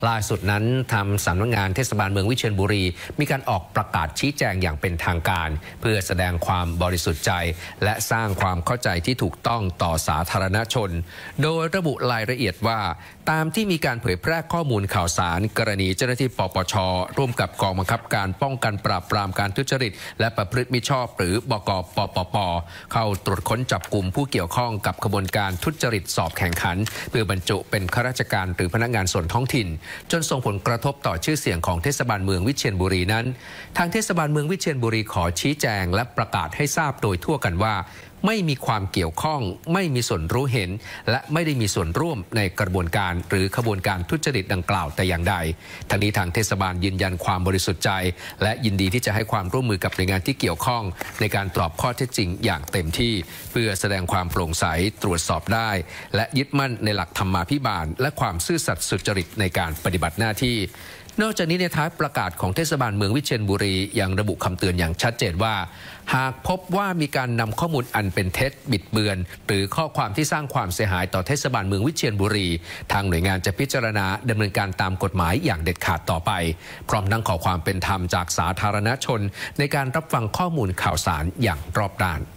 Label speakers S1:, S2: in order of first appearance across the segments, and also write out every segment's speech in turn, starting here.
S1: ล่าสุดนั้นทำสำนักงานเทศบาลเมืองวิเชียรบุรีมีการออกประกาศชี้แจงอย่างเป็นทางการเพื่อแสดงความบริสุทธิ์ใจและสร้างความเข้าใจที่ถูกต้องต่อสาธารณชนโดยระบุรายละเอียดว่าตามที่มีการเผยแพร่ข้อมูลข่าวสารกรณีเจ้าหน้าที่ปปช.ร่วมกับกองบังคับการป้องกันปราบปรามการทุจริตและประพฤติมิชอบหรือบก.ปปป.เข้าตรวจค้นจับกลุ่มผู้เกี่ยวข้องกับขบวนการทุจริตสอบแข่งขันเพื่อบรรจุเป็นข้าราชการหรือพนักงานส่วนท้องถิ่นจนส่งผลกระทบต่อชื่อเสียงของเทศบาลเมืองวิเชียรบุรีนั้นทางเทศบาลเมืองวิเชียรบุรีขอชี้แจงและประกาศให้ทราบโดยทั่วกันว่าไม่มีความเกี่ยวข้องไม่มีส่วนรู้เห็นและไม่ได้มีส่วนร่วมในกระบวนการหรือขบวนการทุจริตดังกล่าวแต่อย่างใดทั้งนี้ทางเทศบาลยืนยันความบริสุทธิ์ใจและยินดีที่จะให้ความร่วมมือกับหน่วยงานที่เกี่ยวข้องในการตอบข้อเท็จจริงอย่างเต็มที่เพื่อแสดงความโปร่งใสตรวจสอบได้และยึดมั่นในหลักธรรมาภิบาลและความซื่อสัตย์สุจริตในการปฏิบัติหน้าที่นอกจากนี้ในท้ายประกาศของเทศบาลเมืองวิเชียรบุรียังระบุคำเตือนอย่างชัดเจนว่าหากพบว่ามีการนำข้อมูลอันเป็นเท็จบิดเบือนหรือข้อความที่สร้างความเสียหายต่อเทศบาลเมืองวิเชียรบุรีทางหน่วยงานจะพิจารณาดำเนินการตามกฎหมายอย่างเด็ดขาดต่อไปพร้อมทั้งขอความเป็นธรรมจากสาธารณชนในการรับฟังข้อมูลข่าวสารอย่างรอบด้าน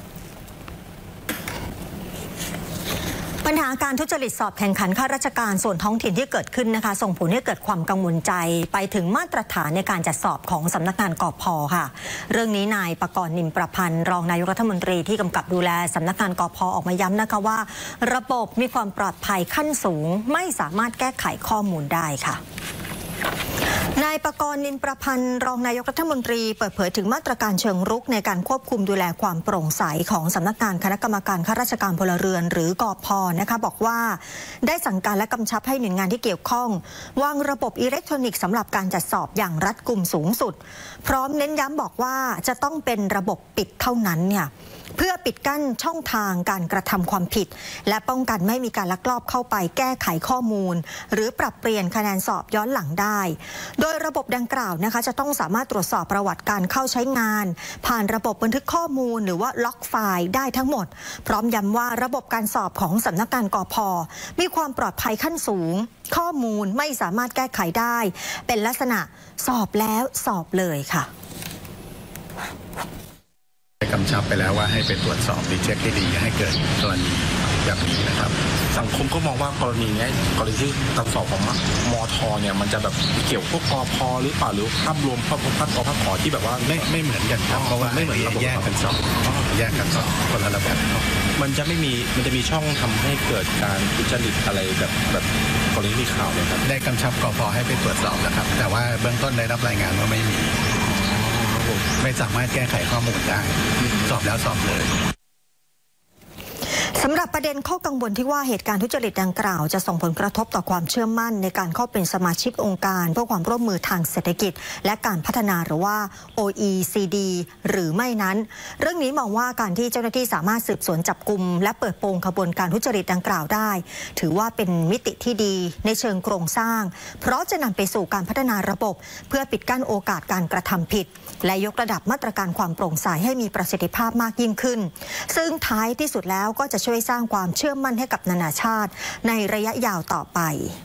S2: ปัญหาการทุจริตสอบแข่งขันข้าราชการส่วนท้องถิ่นที่เกิดขึ้นนะคะส่งผลให้เกิดความกังวลใจไปถึงมาตรฐานในการจัดสอบของสำนักงานกพ.ค่ะเรื่องนี้นายปกรณ์ นิมประพันธ์รองนายกรัฐมนตรีที่กำกับดูแลสำนักงานกพ.ออกมาย้ำนะคะว่าระบบมีความปลอดภัยขั้นสูงไม่สามารถแก้ไขข้อมูลได้ค่ะนายปกรณ์ นิมประพันธ์รองนายกรัฐมนตรีเปิดเผยถึงมาตรการเชิงรุกในการควบคุมดูแลความโปร่งใสของสำนักงานคณะกรรมการข้าราชการพลเรือนหรือกพ.นะคะบอกว่าได้สั่งการและกำชับให้หน่วยงานที่เกี่ยวข้องวางระบบอิเล็กทรอนิกส์สำหรับการจัดสอบอย่างรัดกุมสูงสุดพร้อมเน้นย้ำบอกว่าจะต้องเป็นระบบปิดเท่านั้นเนี่ยเพื่อปิดกั้นช่องทางการกระทำความผิดและป้องกันไม่มีการลักลอบเข้าไปแก้ไขข้อมูลหรือปรับเปลี่ยนคะแนนสอบย้อนหลังได้โดยระบบดังกล่าวนะคะจะต้องสามารถตรวจสอบประวัติการเข้าใช้งานผ่านระบบบันทึกข้อมูลหรือว่าล็อกไฟล์ได้ทั้งหมดพร้อมย้ำว่าระบบการสอบของสำนักงานกพ.มีความปลอดภัยขั้นสูงข้อมูลไม่สามารถแก้ไขได้เป็นลักษณะสอบแล้วสอบเลยค่ะ
S3: กำชับไปแล้วว่าให้ไปตรวจสอบรีเช็คให้ดีให้เกิดกรณีแบบนี้นะครับ
S4: สังคมก็มองว่ากรณีนี้กรณีที่ตรวจสอบของมท.เนี่ยมันจะแบบเกี่ยวพวกกพ.หรือเปล่าหรือภาพรวมภาพขอที่แบบว่า
S3: ไม่เหมือนกันครับเพราะว่าไม่เหมือนระบบแยกกันสอบคนละระบบ
S4: มันจะมีช่องทำให้เกิดการทุจริตอะไรแบบกรณีที่ข่าวเลยครับ
S3: ได้กำชับกพ.ให้ไปตรวจสอบนะครับแต่ว่าเบื้องต้นได้รับรายงานว่าไม่มีไม่สามารถแก้ไขข้อมูลได้สอบแล้วสอบเลย
S2: สำหรับประเด็นข้อกังวลที่ว่าเหตุการณ์ทุจริตดังกล่าวจะส่งผลกระทบต่อความเชื่อมั่นในการเข้าเป็นสมาชิกองค์การเพื่อความร่วมมือทางเศรษฐกิจและการพัฒนาหรือว่า OECD หรือไม่นั้นเรื่องนี้มองว่าการที่เจ้าหน้าที่สามารถสืบสวนจับกุมและเปิดโปงขบวนการทุจริตดังกล่าวได้ถือว่าเป็นมิติที่ดีในเชิงโครงสร้างเพราะจะนำไปสู่การพัฒนาระบบเพื่อปิดกั้นโอกาสการกระทำผิดและยกระดับมาตรการความโปร่งใสให้มีประสิทธิภาพมากยิ่งขึ้นซึ่งท้ายที่สุดแล้วก็จะช่วยสร้างความเชื่อมั่นให้กับนานาชาติในระยะยาวต่อไป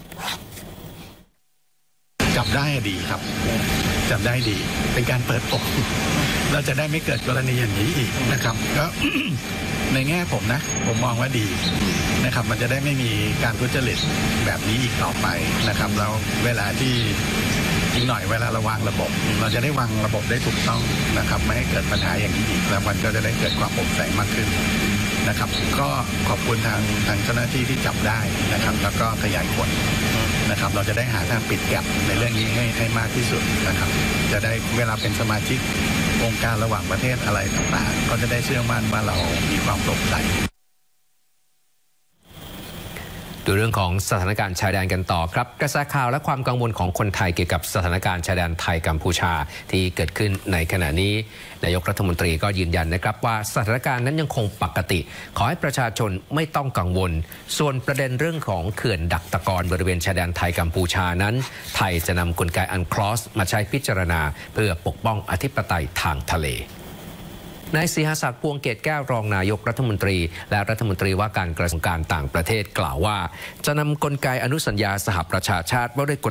S3: จับได้ดีครับจับได้ดีเป็นการเปิดโปงเราจะได้ไม่เกิดกรณีอย่างนี้อีกนะครับก็ในแง่ผมนะผมมองว่าดีนะครับมันจะได้ไม่มีการทุจริตแบบนี้อีกต่อไปนะครับแล้วเวลาที่อีกหน่อยเวลาเราวางระบบเราจะได้วางระบบได้ถูกต้องนะครับไม่ให้เกิดปัญหาอย่างนี้อีกแล้วมันก็จะได้เกิดความโปร่งใสมากขึ้นนะครับก็ขอบคุณทางเจ้าหน้าที่ที่จับได้นะครับแล้วก็ขยายผลนะครับเราจะได้หาทางปิดแก็ปในเรื่องนี้ให้มากที่สุดนะครับจะได้เวลาเป็นสมาชิกองค์การระหว่างประเทศอะไรต่างๆก็จะได้เชื่อมั่นว่าเรามีความโปร่งใส
S1: ดูเรื่องของสถานการณ์ชายแดนกันต่อครับกระแสข่าวและความกังวลของคนไทยเกี่ยวกับสถานการณ์ชายแดนไทยกัมพูชาที่เกิดขึ้นในขณะนี้นายกรัฐมนตรีก็ยืนยันนะครับว่าสถานการณ์นั้นยังคงปกติขอให้ประชาชนไม่ต้องกังวลส่วนประเด็นเรื่องของเขื่อนดักตะกอนบริเวณชายแดนไทยกัมพูชานั้นไทยจะนำกลไกอันคลอสมาใช้พิจารณาเพื่อปกป้องอธิปไตยทางทะเล นายศรีหศักดิ์พวงเกตแก้วรองนายกรัฐมนตรีและรัฐมนตรีว่าการกระทรวงการต่างประเทศกล่าวว่าจะนำกลไกอนุสัญญาสหประชาชาติว่าด้วยกฎ